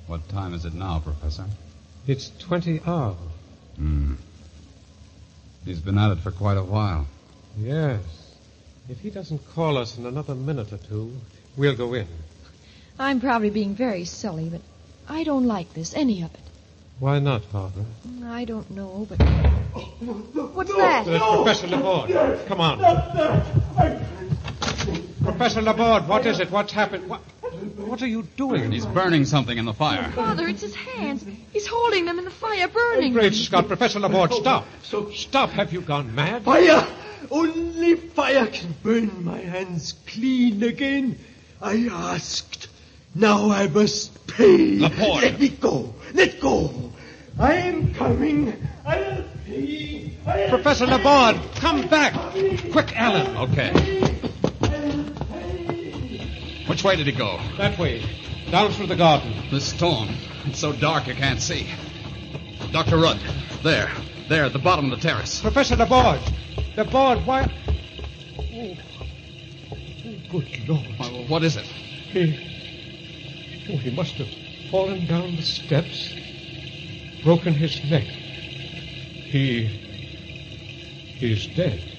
What time is it now, Professor? It's 20 hours. He's been at it for quite a while. Yes. If he doesn't call us in another minute or two, we'll go in. I'm probably being very silly, but I don't like this, any of it. Why not, Father? I don't know, but... What's that? That's Professor Laborde. Come on. Professor Laborde, what is it? What's happened? What are you doing? He's burning something in the fire. Father, it's his hands. He's holding them in the fire, burning Great them. Scott, Professor Laborde, stop. Stop. Have you gone mad? Fire! Only fire can burn my hands clean again. I asked. Now I must pay. Laporte. Let me go. Let go. I am coming. I'll pay. Professor Laborde, come back. Quick, Alan. Okay. Which way did he go? That way. Down through the garden. The storm. It's so dark you can't see. Dr. Rudd. There, at the bottom of the terrace. Professor Laborde. Laborde, why... Oh, good Lord. What is it? He must have fallen down the steps, broken his neck. He's dead.